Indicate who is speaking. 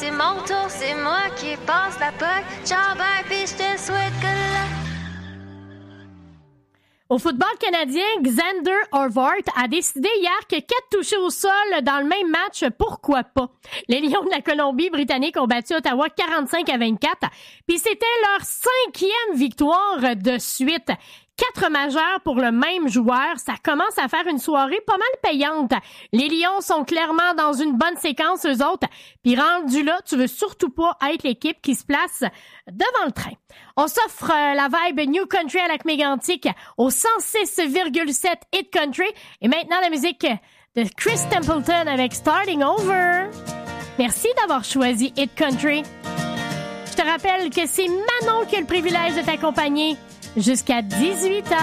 Speaker 1: c'est mon tour, c'est moi qui passe la puck. Ciao, bye, pis je te souhaite good luck.
Speaker 2: Au football canadien, Xander Horvath a décidé hier que 4 touchés au sol dans le même match, pourquoi pas? Les Lions de la Colombie-Britannique ont battu Ottawa 45-24, puis c'était leur 5e victoire de suite. 4 majeurs pour le même joueur, ça commence à faire une soirée pas mal payante. Les Lions sont clairement dans une bonne séquence, eux autres. Puis rendu là, tu veux surtout pas être l'équipe qui se place devant le train. On s'offre la vibe New Country à Lac-Mégantic au 106,7 Hit Country. Et maintenant, la musique de Chris Templeton avec Starting Over. Merci d'avoir choisi Hit Country. Je te rappelle que c'est Manon qui a le privilège de t'accompagner jusqu'à 18h.